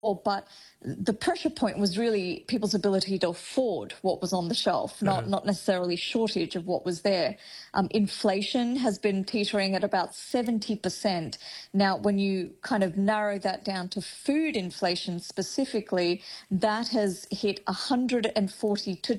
but the pressure point was really people's ability to afford what was on the shelf, not necessarily shortage of what was there. Inflation has been teetering at about 70%. Now, when you kind of narrow that down to food inflation specifically, that has hit 140 to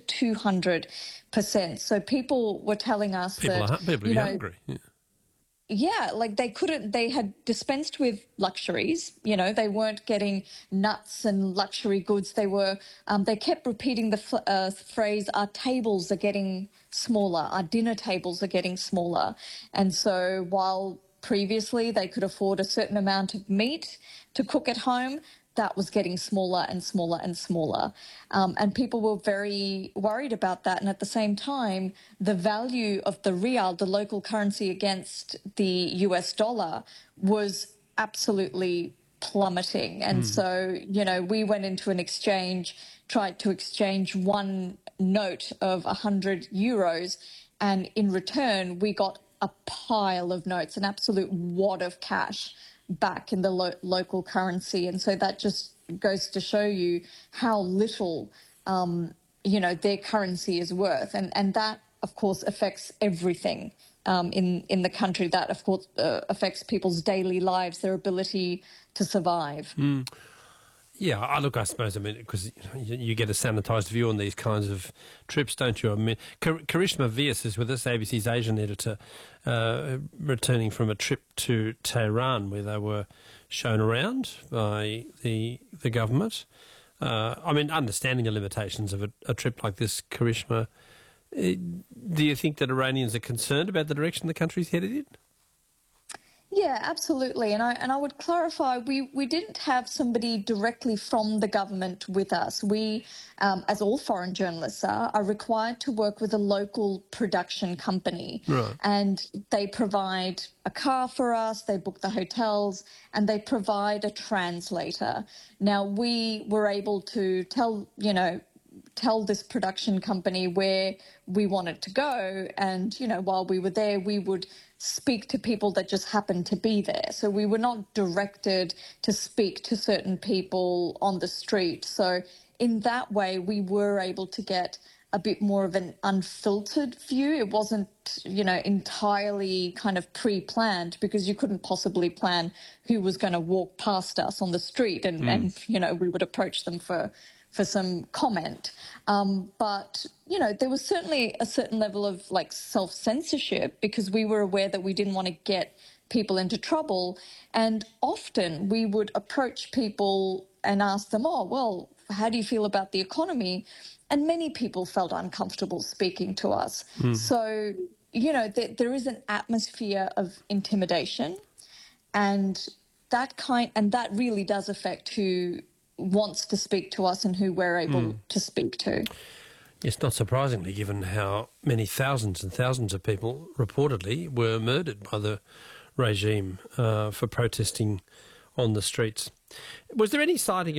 200%. So people were telling us people are hungry. Yeah, like they had dispensed with luxuries, they weren't getting nuts and luxury goods. They kept repeating the phrase, our tables are getting smaller, our dinner tables are getting smaller. And so while previously they could afford a certain amount of meat to cook at home, that was getting smaller and smaller and smaller. And people were very worried about that. And at the same time, the value of the rial, the local currency against the US dollar, was absolutely plummeting. And so, we went into an exchange, tried to exchange one note of 100 euros. And in return, we got a pile of notes, an absolute wad of cash back in the local currency. And so that just goes to show you how little, their currency is worth. And that, of course, affects everything in the country. That, of course, affects people's daily lives, their ability to survive. Yeah, look, I suppose, because you get a sanitised view on these kinds of trips, don't you? Karishma Vyas is with us, ABC's Asian editor, returning from a trip to Tehran where they were shown around by the government. Understanding the limitations of a trip like this, Karishma, do you think that Iranians are concerned about the direction the country's headed in? Yeah, absolutely. And I would clarify, we didn't have somebody directly from the government with us. We, as all foreign journalists are required to work with a local production company. Right. And they provide a car for us, they book the hotels, and they provide a translator. Now, we were able to tell this production company where we wanted to go. And, while we were there, we would speak to people that just happened to be there. So we were not directed to speak to certain people on the street. So in that way, we were able to get a bit more of an unfiltered view. It wasn't, entirely kind of pre-planned, because you couldn't possibly plan who was going to walk past us on the street and we would approach them for some comment. But, there was certainly a certain level of self-censorship, because we were aware that we didn't want to get people into trouble. And often we would approach people and ask them, oh, well, how do you feel about the economy? And many people felt uncomfortable speaking to us. So, there is an atmosphere of intimidation, and that really does affect who wants to speak to us and who we're able to speak to. Yes, not surprisingly, given how many thousands and thousands of people reportedly were murdered by the regime for protesting on the streets. Was there any sighting